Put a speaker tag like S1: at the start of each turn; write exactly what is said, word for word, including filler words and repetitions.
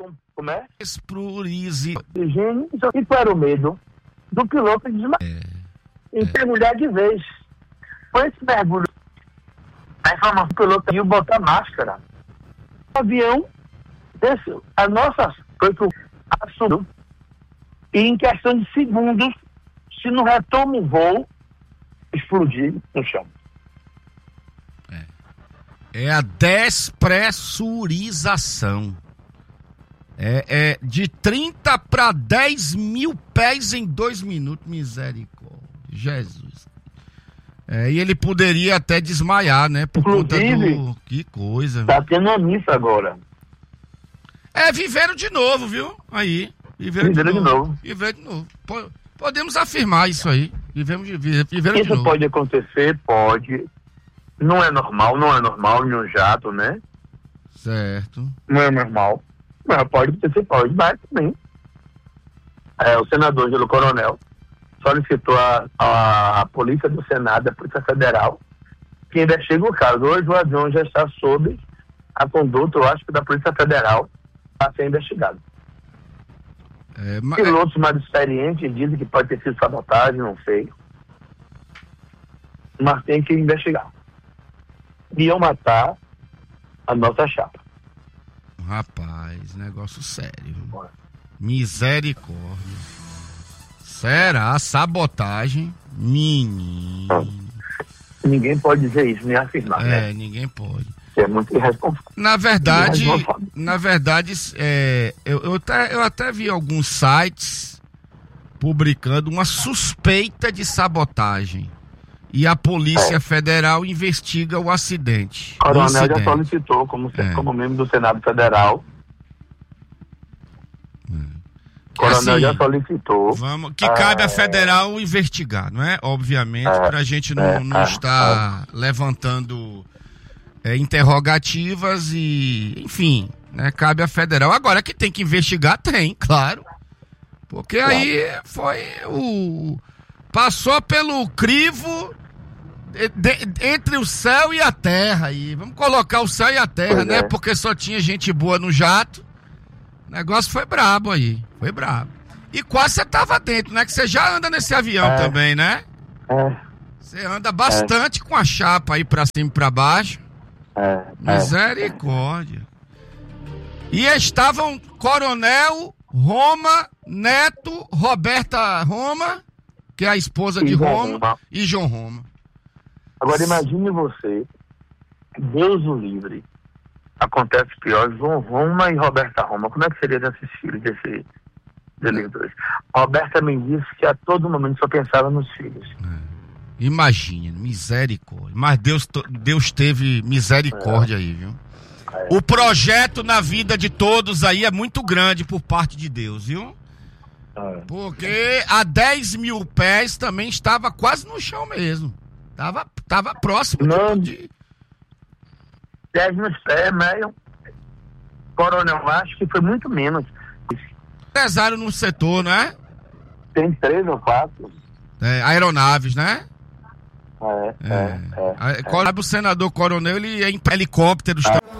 S1: Como é?
S2: Desprurize.
S1: E qual era o medo? Do piloto desmaiar. É, e é. mergulhar de vez. Foi esse mergulho. A informação do piloto ia botar máscara. O avião desceu. A nossa foi que o assumiu. E em questão de segundos, se não retoma o voo, explodir no chão.
S2: É, é a despressurização. É, é de trinta para dez mil pés em dois minutos. Misericórdia. Jesus. É, e ele poderia até desmaiar, né? Por
S1: Inclusive,
S2: conta do... Que coisa.
S1: Tá tendo uma missa agora.
S2: É, viveram de novo, viu? Aí. Viveram, viveram de, novo. de novo. Viveram de novo. Podemos afirmar isso aí. Vivemos de, viveram
S1: isso
S2: de novo.
S1: Pode acontecer? Pode. Não é normal, não é normal em um jato, né?
S2: Certo.
S1: Não é normal. Mas pode acontecer, pode, mas também. É, o senador Angelo Coronel solicitou a, a, a Polícia do Senado, a Polícia Federal, que investiga o caso. Hoje o avião já está sob a conduta, eu acho que da Polícia Federal, para ser investigado. É, mas... Pilotos mais experientes dizem que pode ter sido sabotagem, não sei. Mas tem que investigar. Iam matar a nossa chapa.
S2: Rapaz, negócio sério. Misericórdia. Será? Sabotagem? Menino.
S1: Ninguém pode dizer isso, nem afirmar.
S2: É,
S1: né?
S2: ninguém pode.
S1: É muito irresponsável.
S2: Na verdade, na verdade, é, eu, eu, até, eu até vi alguns sites publicando uma suspeita de sabotagem. E a Polícia é. Federal investiga o acidente.
S1: O Coronel
S2: incidente.
S1: já solicitou, como, é. como membro do Senado Federal.
S2: É.
S1: O Coronel assim, já solicitou.
S2: Vamos, que cabe é, à Federal investigar, não é? Obviamente, é, para a gente não, é, não é, estar é. levantando é, interrogativas e, enfim, né? Cabe à Federal. Agora que tem que investigar, tem, claro. Porque claro. Aí foi o... Passou pelo crivo de, de, entre o céu e a terra aí. Vamos colocar o céu e a terra, pois né? É. Porque só tinha gente boa no jato. O negócio foi brabo aí. Foi brabo. E quase você tava dentro, né? Que você já anda nesse avião é. também, né?
S1: É.
S2: Você anda bastante é. com a chapa aí pra cima e pra baixo.
S1: É.
S2: Misericórdia. E estavam Coronel, Roma, Neto, Roberta Roma, que é a esposa de Roma, Roma, e João Roma.
S1: Agora imagine você, Deus o livre, acontece pior, João Roma e Roberta Roma. Como é que seria desses filhos, desse, deles dois? Roberta me disse que a todo momento só pensava nos filhos.
S2: É. Imagine, misericórdia. Mas Deus, Deus teve misericórdia é. aí, viu? É. O projeto na vida de todos aí é muito grande por parte de Deus, viu? É. Porque a dez mil pés também estava quase no chão mesmo. Tava, tava próximo
S1: Não,
S2: de...
S1: dez mil pés, meio. Coronel, acho que foi muito menos.
S2: Pesaram no setor, não é?
S1: Tem três ou quatro.
S2: É, aeronaves, né?
S1: É, é, é. é,
S2: é. O senador Coronel, ele é em helicópteros também.